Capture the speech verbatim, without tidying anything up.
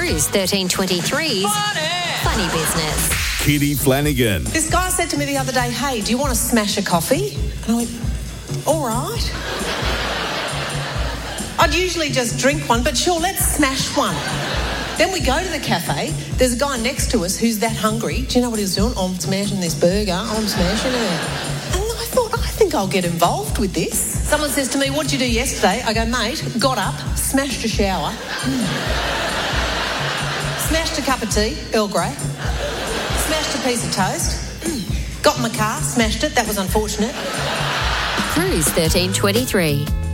Cruise thirteen twenty-three's Funny. Funny Business. Kitty Flanagan. This guy said to me the other day, hey, do you want to smash a coffee? And I went, all right. I'd usually just drink one, but sure, let's smash one. Then we go to the cafe. There's a guy next to us who's that hungry. Do you know what he was doing? Oh, I'm smashing this burger. I'm smashing it. And I thought, I think I'll get involved with this. Someone says to me, what did you do yesterday? I go, mate, got up, smashed a shower, mm. smashed a cup of tea, Earl Grey, smashed a piece of toast, mm. got in my car, smashed it. That was unfortunate. Cruise thirteen twenty-three.